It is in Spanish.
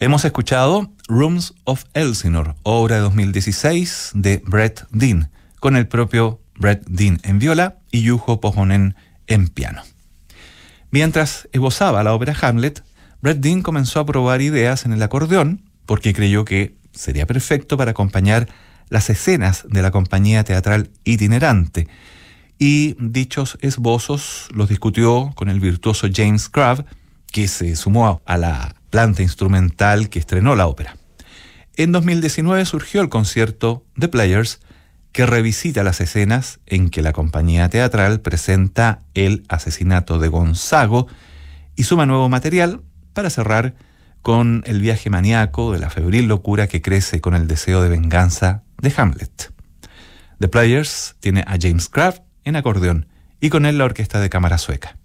Hemos escuchado Rooms of Elsinore, obra de 2016 de Brett Dean, con el propio Brett Dean en viola y Juho Pohjonen en piano. Mientras esbozaba la ópera Hamlet, Brett Dean comenzó a probar ideas en el acordeón porque creyó que sería perfecto para acompañar las escenas de la compañía teatral itinerante, y dichos esbozos los discutió con el virtuoso James Crabb, que se sumó a la planta instrumental que estrenó la ópera. En 2019 surgió el concierto The Players, que revisita las escenas en que la compañía teatral presenta el asesinato de Gonzago y suma nuevo material para cerrar con el viaje maníaco de la febril locura que crece con el deseo de venganza de Hamlet. The Players tiene a James Crabb en acordeón y con él la orquesta de cámara sueca.